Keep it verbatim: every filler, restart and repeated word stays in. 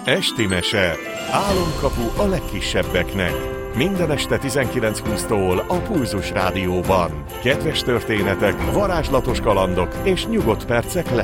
Esti mese. Álomkapu a legkisebbeknek. Minden este tizenkilenc húsztól a Pulzus Rádióban. Kedves történetek, varázslatos kalandok és nyugodt percek